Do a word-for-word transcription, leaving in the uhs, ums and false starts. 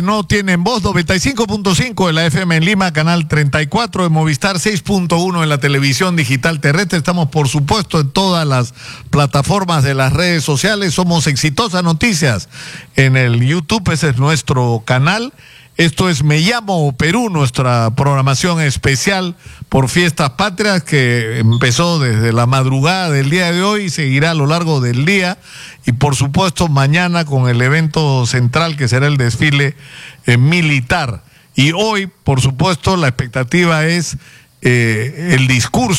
No tienen voz, noventa y cinco punto cinco de la F M en Lima, canal treinta y cuatro de Movistar, seis punto uno en la televisión digital terrestre. Estamos, por supuesto, en todas las plataformas de las redes sociales. Somos Exitosas Noticias en el YouTube, ese es nuestro canal. Esto es Me Llamo Perú, nuestra programación especial por Fiestas Patrias, que empezó desde la madrugada del día de hoy y seguirá a lo largo del día. Y por supuesto mañana con el evento central que será el desfile eh, militar. Y hoy, por supuesto, la expectativa es eh, el discurso